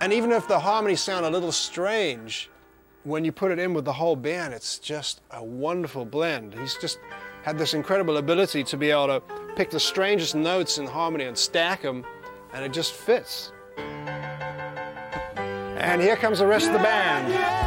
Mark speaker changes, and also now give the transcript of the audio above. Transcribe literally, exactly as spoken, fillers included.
Speaker 1: And even if the harmonies sound a little strange, when you put it in with the whole band, it's just a wonderful blend. He's just had this incredible ability to be able to pick the strangest notes in harmony and stack them, and it just fits. And here comes the rest of the band.